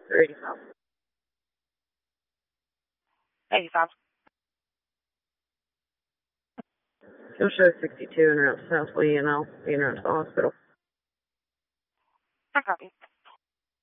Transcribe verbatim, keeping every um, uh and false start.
Or eighty-five. eighty-five. It'll show sixty-two and around South Lee, and I'll be around the hospital. I copy.